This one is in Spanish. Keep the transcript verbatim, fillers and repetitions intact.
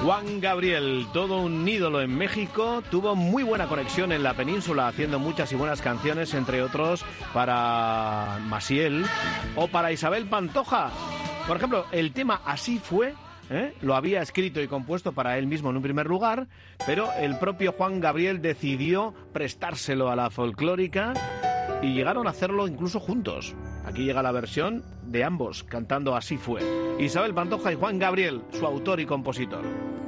Juan Gabriel, todo un ídolo en México, tuvo muy buena conexión en la península, haciendo muchas y buenas canciones, entre otros para Maciel o para Isabel Pantoja. Por ejemplo, el tema Así fue, ¿eh? lo había escrito y compuesto para él mismo en un primer lugar, pero el propio Juan Gabriel decidió prestárselo a la folclórica y llegaron a hacerlo incluso juntos. Aquí llega la versión de ambos cantando Así fue. Isabel Pantoja y Juan Gabriel, su autor y compositor.